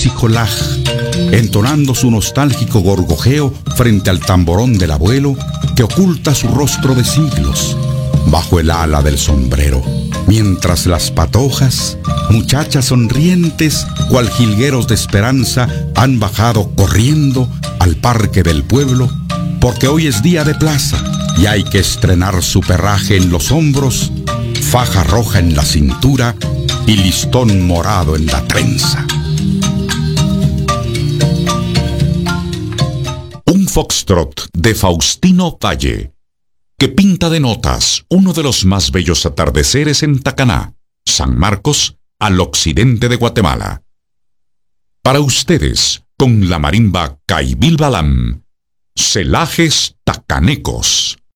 Colaj, entonando su nostálgico gorgojeo frente al tamborón del abuelo que oculta su rostro de siglos bajo el ala del sombrero, mientras las patojas, muchachas sonrientes, cual jilgueros de esperanza, han bajado corriendo al parque del pueblo, porque hoy es día de plaza y hay que estrenar su perraje en los hombros, faja roja en la cintura y listón morado en la trenza. Un foxtrot de Faustino Valle, que pinta de notas uno de los más bellos atardeceres en Tacaná, San Marcos, al occidente de Guatemala. Para ustedes, con la marimba Caibil Balam, Celajes Tacanecos.